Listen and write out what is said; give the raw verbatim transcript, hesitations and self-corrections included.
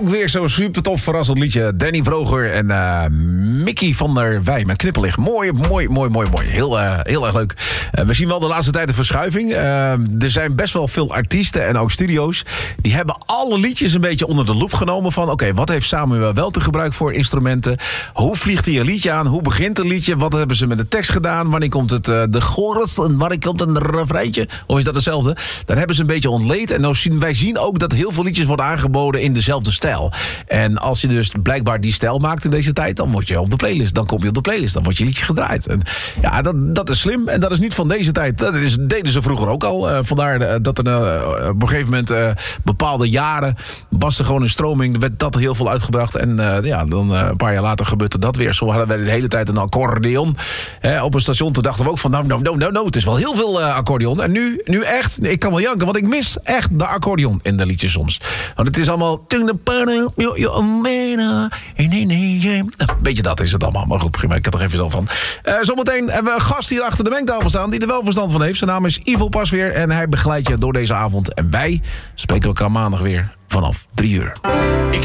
ook weer zo'n super tof verrassend liedje. Danny Vroger en uh, Mickey van der Wij met Knipperlicht. Mooi, mooi, mooi, mooi, mooi. Heel, uh, heel erg leuk. Uh, we zien wel de laatste tijd een verschuiving. Uh, er zijn best wel veel artiesten en ook studio's. Die hebben alle liedjes een beetje onder de loep genomen van... oké, okay, wat heeft Samuel wel te gebruik voor instrumenten? Hoe vliegt hij een liedje aan? Hoe begint een liedje? Wat hebben ze met de tekst gedaan? Wanneer komt het uh, de chorus? En wanneer komt een refreintje? Of is dat hetzelfde? Dat hebben ze een beetje ontleed. En nou zien, wij zien ook dat heel veel liedjes worden aangeboden in dezelfde stijl. En als je dus blijkbaar die stijl maakt in deze tijd... dan word je op de playlist. Dan kom je op de playlist. Dan wordt je liedje gedraaid. En ja, dat, dat is slim. En dat is niet van deze tijd. Dat is, deden ze vroeger ook al. Uh, vandaar uh, dat er uh, op een gegeven moment... Uh, bepaalde jaren was er gewoon een stroming. Er werd dat heel veel uitgebracht. En uh, ja, dan uh, een paar jaar later gebeurde dat weer. Zo hadden wij de hele tijd een accordeon. Hè, op een station. Toen dachten we ook van... nou, nou, nou, nou, nou het is wel heel veel uh, accordeon. En nu, nu echt... ik kan wel janken. Want ik mis echt de accordeon in de liedjes soms. Want het is allemaal... beetje dat is het allemaal. Maar goed, prima. Ik heb er even zo van. Uh, zometeen hebben we een gast hier achter de mengtafel staan... die er wel verstand van heeft. Zijn naam is Ivo Pasveer. En hij begeleidt je door deze avond. En wij spreken elkaar maandag weer vanaf drie uur. Ik